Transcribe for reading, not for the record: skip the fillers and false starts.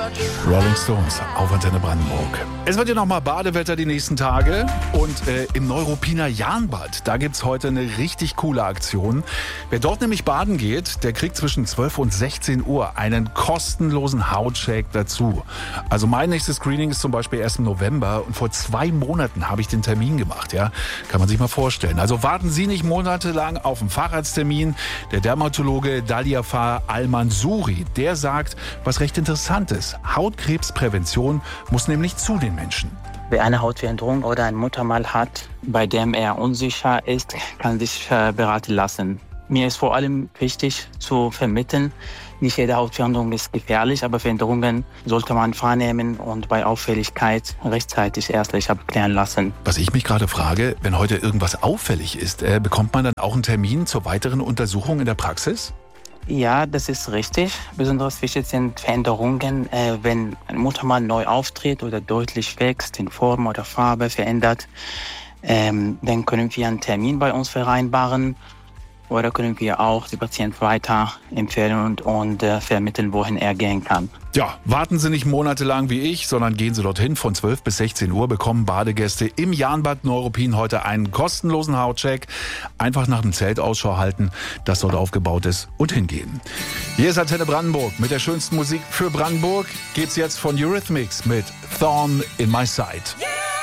Rolling Stones auf Antenne Brandenburg. Es wird ja nochmal Badewetter die nächsten Tage und im Neuruppiner Jahnbad, da gibt's heute eine richtig coole Aktion. Wer dort nämlich baden geht, der kriegt zwischen 12 und 16 Uhr einen kostenlosen Hautcheck dazu. Also mein nächstes Screening ist zum Beispiel erst im November und vor 2 Monaten habe ich den Termin gemacht. Ja, kann man sich mal vorstellen. Also warten Sie nicht monatelang auf einen Facharzttermin. Der Dermatologe Daliafar Al-Mansouri, der sagt, was recht interessant ist. Hautkrebsprävention muss nämlich zu den Menschen. Wer eine Hautveränderung oder ein Muttermal hat, bei dem er unsicher ist, kann sich beraten lassen. Mir ist vor allem wichtig zu vermitteln, nicht jede Hautveränderung ist gefährlich, aber Veränderungen sollte man wahrnehmen und bei Auffälligkeit rechtzeitig ärztlich abklären lassen. Was ich mich gerade frage, wenn heute irgendwas auffällig ist, bekommt man dann auch einen Termin zur weiteren Untersuchung in der Praxis? Ja, das ist richtig. Besonders wichtig sind Veränderungen, wenn ein Muttermal neu auftritt oder deutlich wächst, in Form oder Farbe verändert. Dann können wir einen Termin bei uns vereinbaren oder können wir auch den Patienten weiter empfehlen und vermitteln, wohin er gehen kann. Ja, warten Sie nicht monatelang wie ich, sondern gehen Sie dorthin. Von 12 bis 16 Uhr bekommen Badegäste im Jahnbad Neuruppin heute einen kostenlosen Hautcheck. Einfach nach dem Zelt Ausschau halten, das dort aufgebaut ist, und hingehen. Hier ist Antenne Brandenburg mit der schönsten Musik für Brandenburg. Geht's jetzt von Eurythmics mit Thorn in My Side.